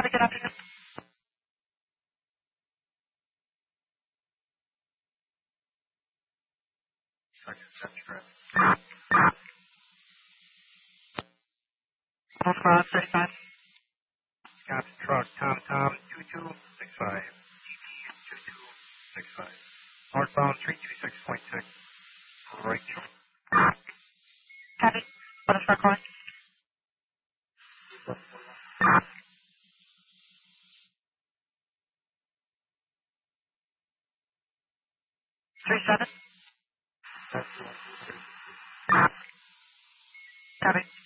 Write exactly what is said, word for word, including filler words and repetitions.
Charlie, good afternoon. Second, that's correct. Alpha thirty-five. Scott truck, Tom Tom, two two six five. two two six five. Northbound three two six point six. Right. Copy. What is our calling? Three seven. Copy.